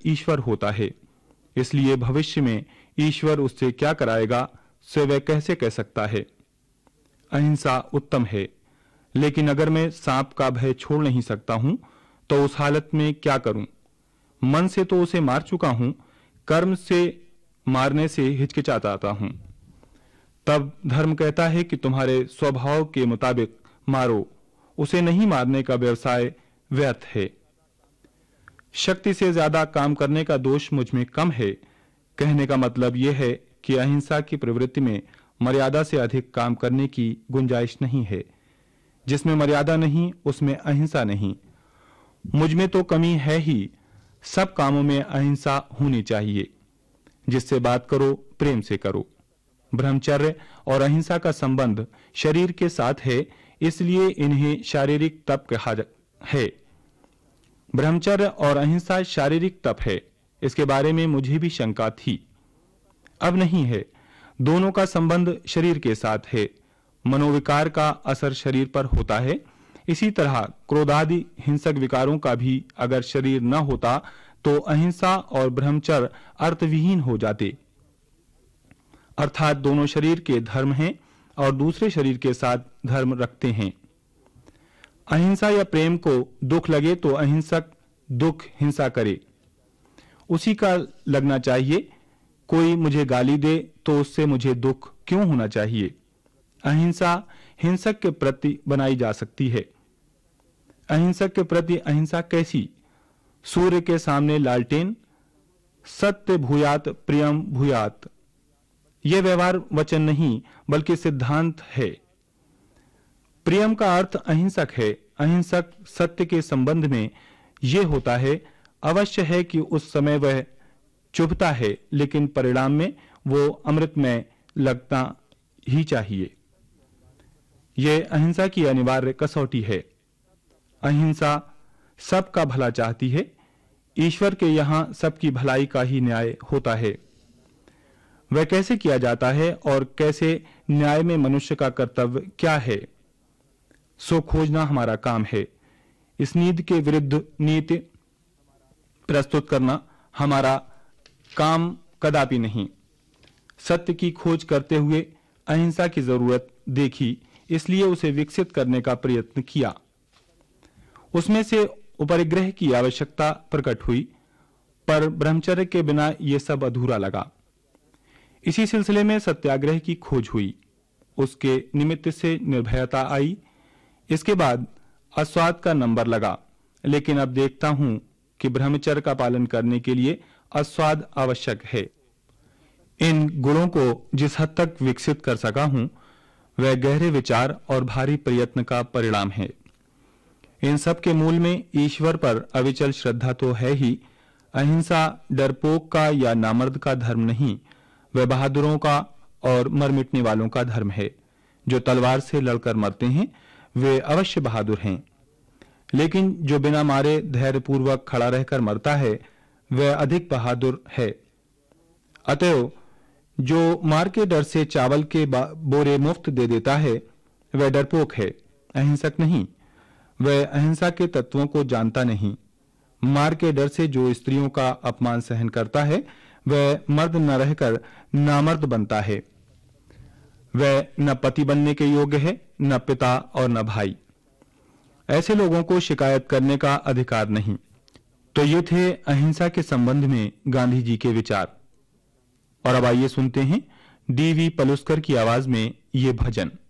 ईश्वर होता है, इसलिए भविष्य में ईश्वर उससे क्या कराएगा से वह कैसे कह सकता है। अहिंसा उत्तम है, लेकिन अगर मैं सांप का भय छोड़ नहीं सकता हूं तो उस हालत में क्या करूं? मन से तो उसे मार चुका हूं, कर्म से मारने से हिचकिचाता हूं। तब धर्म कहता है कि तुम्हारे स्वभाव के मुताबिक मारो, उसे नहीं मारने का व्यवसाय व्यर्थ है। शक्ति से ज्यादा काम करने का दोष मुझ में कम है, कहने का मतलब यह है कि अहिंसा की प्रवृत्ति में मर्यादा से अधिक काम करने की गुंजाइश नहीं है। जिसमें मर्यादा नहीं उसमें अहिंसा नहीं। मुझ में तो कमी है ही, सब कामों में अहिंसा होनी चाहिए। जिससे बात करो प्रेम से करो। ब्रह्मचर्य और अहिंसा का संबंध शरीर के साथ है, इसलिए इन्हें शारीरिक तप कहा है। ब्रह्मचर्य और अहिंसा शारीरिक तप है, इसके बारे में मुझे भी शंका थी, अब नहीं है। दोनों का संबंध शरीर के साथ है। मनोविकार का असर शरीर पर होता है। इसी तरह क्रोधादि हिंसक विकारों का भी अगर शरीर न होता तो अहिंसा और ब्रह्मचर्य अर्थविहीन हो जाते। अर्थात दोनों शरीर के धर्म हैं और दूसरे शरीर के साथ धर्म रखते हैं। अहिंसा या प्रेम को दुख लगे तो अहिंसक दुख हिंसा करे, उसी का लगना चाहिए। कोई मुझे गाली दे तो उससे मुझे दुख क्यों होना चाहिए? अहिंसा हिंसक के प्रति बनाई जा सकती है। अहिंसक के प्रति अहिंसा कैसी? सूर्य के सामने लालटेन, सत्य भूयात प्रियम भूयात। यह व्यवहार वचन नहीं बल्कि सिद्धांत है। प्रियम का अर्थ अहिंसक है। अहिंसक सत्य के संबंध में यह होता है, अवश्य है कि उस समय वह चुभता है, लेकिन परिणाम में वो अमृतमय लगना ही चाहिए। यह अहिंसा की अनिवार्य कसौटी है। अहिंसा सबका भला चाहती है। ईश्वर के यहां सबकी भलाई का ही न्याय होता है। वह कैसे किया जाता है और कैसे न्याय में मनुष्य का कर्तव्य क्या है, सो खोजना हमारा काम है। इस नीति के विरुद्ध नीति प्रस्तुत करना हमारा काम कदापि नहीं। सत्य की खोज करते हुए अहिंसा की जरूरत देखी, इसलिए उसे विकसित करने का प्रयत्न किया। उसमें से उपरिग्रह की आवश्यकता प्रकट हुई, पर ब्रह्मचर्य के बिना यह सब अधूरा लगा। इसी सिलसिले में सत्याग्रह की खोज हुई, उसके निमित्त से निर्भयता आई। इसके बाद अस्वाद का नंबर लगा, लेकिन अब देखता हूं कि ब्रह्मचर्य का पालन करने के लिए अस्वाद आवश्यक है। इन गुणों को जिस हद तक विकसित कर सका हूं, वह गहरे विचार और भारी प्रयत्न का परिणाम है। इन सब के मूल में ईश्वर पर अविचल श्रद्धा तो है ही। अहिंसा डरपोक का या नामर्द का धर्म नहीं, वह बहादुरों का और मर मिटने वालों का धर्म है। जो तलवार से लड़कर मरते हैं वे अवश्य बहादुर हैं, लेकिन जो बिना मारे धैर्यपूर्वक खड़ा रहकर मरता है वह अधिक बहादुर है। अतएव जो मार के डर से चावल के बोरे मुफ्त दे देता है वह डरपोक है, अहिंसक नहीं। वह अहिंसा के तत्वों को जानता नहीं। मार के डर से जो स्त्रियों का अपमान सहन करता है वह मर्द न रहकर नामर्द बनता है। वह न पति बनने के योग्य है, न पिता और न भाई। ऐसे लोगों को शिकायत करने का अधिकार नहीं। तो ये थे अहिंसा के संबंध में गांधी जी के विचार। और अब आइए सुनते हैं डी.वी. पलुस्कर की आवाज में ये भजन।